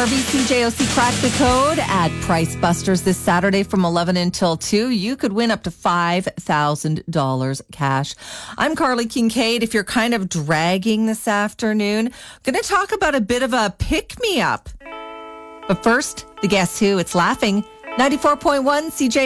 BCJOC Crack the Code at Price Busters this Saturday from 11 until 2. You could win up to $5,000 cash. I'm Carly Kincaid. If you're kind of dragging this afternoon, I'm going to talk about a bit of a pick-me-up. But first, the Guess Who? It's Laughing. 94.1 CJ.